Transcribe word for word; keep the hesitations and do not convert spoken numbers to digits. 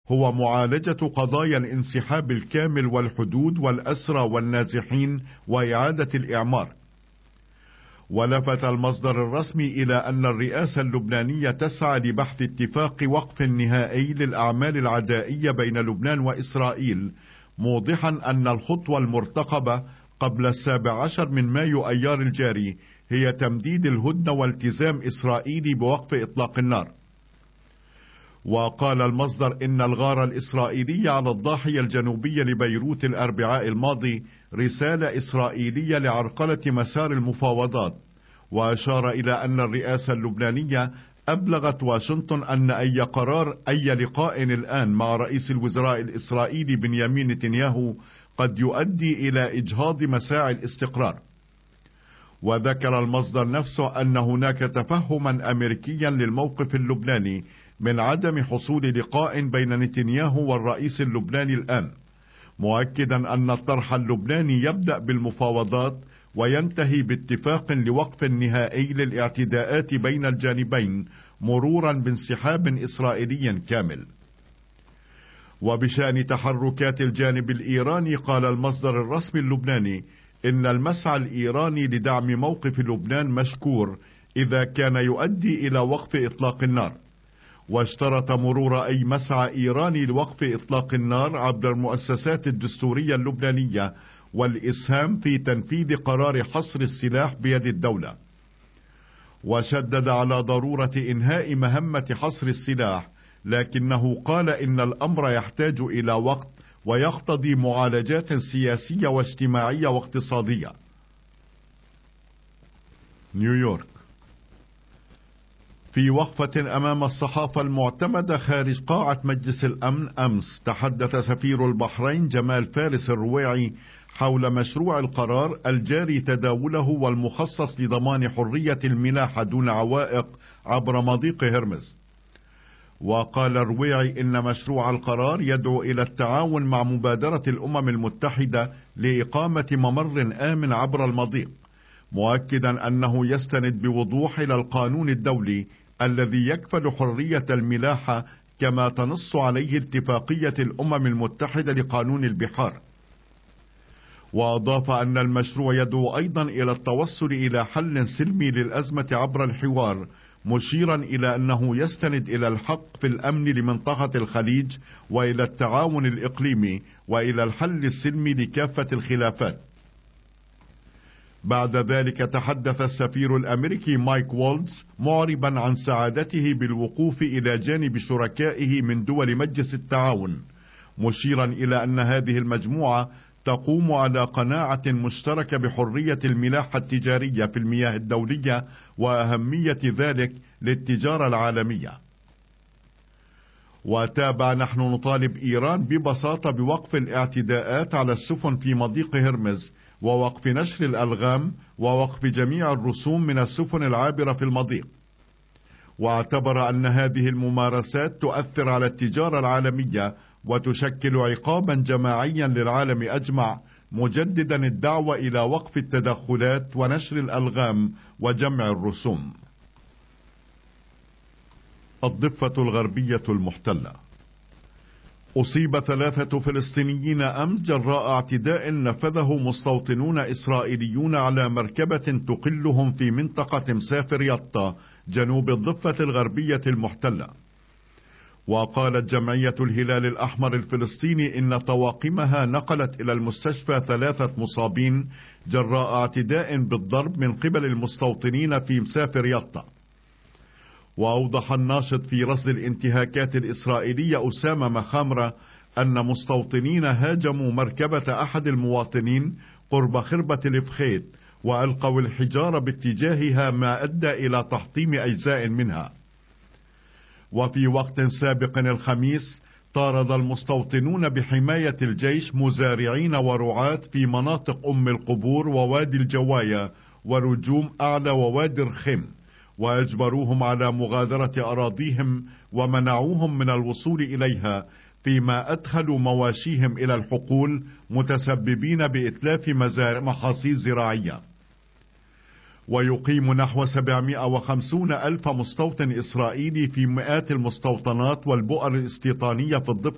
هو معالجة قضايا الانسحاب الكامل والحدود والأسرى والنازحين وإعادة الإعمار. ولفت المصدر الرسمي إلى أن الرئاسة اللبنانية تسعى لبحث اتفاق وقف نهائي للأعمال العدائية بين لبنان وإسرائيل، موضحا أن الخطوة المرتقبة قبل السابع عشر من مايو أيار الجاري هي تمديد الهدنة والتزام إسرائيلي بوقف إطلاق النار. وقال المصدر إن الغارة الإسرائيلية على الضاحية الجنوبية لبيروت الأربعاء الماضي رسالة إسرائيلية لعرقلة مسار المفاوضات، وأشار إلى أن الرئاسة اللبنانية أبلغت واشنطن أن أي قرار أي لقاء الآن مع رئيس الوزراء الإسرائيلي بنيامين نتنياهو قد يؤدي إلى إجهاض مساعي الاستقرار. وذكر المصدر نفسه أن هناك تفهما أمريكيا للموقف اللبناني من عدم حصول لقاء بين نتنياهو والرئيس اللبناني الآن، مؤكدا أن الطرح اللبناني يبدأ بالمفاوضات وينتهي باتفاق لوقف نهائي للاعتداءات بين الجانبين مرورا بانسحاب إسرائيلي كامل. وبشأن تحركات الجانب الإيراني قال المصدر الرسمي اللبناني إن المسعى الإيراني لدعم موقف لبنان مشكور إذا كان يؤدي إلى وقف إطلاق النار، واشترط مرور أي مسعى إيراني لوقف إطلاق النار عبر المؤسسات الدستورية اللبنانية والإسهام في تنفيذ قرار حصر السلاح بيد الدولة. وشدد على ضرورة إنهاء مهمة حصر السلاح، لكنه قال إن الأمر يحتاج إلى وقت ويقتضي معالجات سياسية واجتماعية واقتصادية. نيويورك. في وقفة أمام الصحافة المعتمدة خارج قاعة مجلس الأمن أمس، تحدث سفير البحرين جمال فارس الرويعي حول مشروع القرار الجاري تداوله والمخصص لضمان حرية الملاحة دون عوائق عبر مضيق هرمز. وقال الرويعي إن مشروع القرار يدعو إلى التعاون مع مبادرة الأمم المتحدة لإقامة ممر آمن عبر المضيق، مؤكدا أنه يستند بوضوح إلى القانون الدولي الذي يكفل حرية الملاحة كما تنص عليه اتفاقية الأمم المتحدة لقانون البحار. وأضاف أن المشروع يدعو أيضا إلى التوصل إلى حل سلمي للأزمة عبر الحوار، مشيرا إلى أنه يستند إلى الحق في الأمن لمنطقة الخليج وإلى التعاون الإقليمي وإلى الحل السلمي لكافة الخلافات. بعد ذلك تحدث السفير الأمريكي مايك وولتز معربا عن سعادته بالوقوف إلى جانب شركائه من دول مجلس التعاون، مشيرا إلى أن هذه المجموعة تقوم على قناعة مشتركة بحرية الملاحة التجارية في المياه الدولية وأهمية ذلك للتجارة العالمية. وتابع: نحن نطالب إيران ببساطة بوقف الاعتداءات على السفن في مضيق هرمز، ووقف نشر الألغام، ووقف جميع الرسوم من السفن العابرة في المضيق. واعتبر أن هذه الممارسات تؤثر على التجارة العالمية وتشكل عقابا جماعيا للعالم أجمع، مجددا الدعوة إلى وقف التدخلات ونشر الألغام وجمع الرسوم. الضفة الغربية المحتلة. أصيب ثلاثة فلسطينيين أمس جراء اعتداء نفذه مستوطنون إسرائيليون على مركبة تقلهم في منطقة مسافر يطا جنوب الضفة الغربية المحتلة. وقالت جمعية الهلال الأحمر الفلسطيني إن طواقمها نقلت إلى المستشفى ثلاثة مصابين جراء اعتداء بالضرب من قبل المستوطنين في مسافر يطا. وأوضح الناشط في رصد الانتهاكات الإسرائيلية أسامة مخامرة أن مستوطنين هاجموا مركبة أحد المواطنين قرب خربة الفخيت وألقوا الحجارة باتجاهها، ما أدى إلى تحطيم أجزاء منها. وفي وقت سابق الخميس طارد المستوطنون بحماية الجيش مزارعين ورعاة في مناطق أم القبور ووادي الجواية ورجوم أعلى ووادي الرخيم، وأجبروهم على مغادرة أراضيهم ومنعوهم من الوصول إليها، فيما أدخلوا مواشيهم إلى الحقول متسببين بإتلاف محاصيل زراعية. ويقيم نحو سبعمائة وخمسين ألف مستوطن إسرائيلي في مئات المستوطنات والبؤر الاستيطانية في الضفة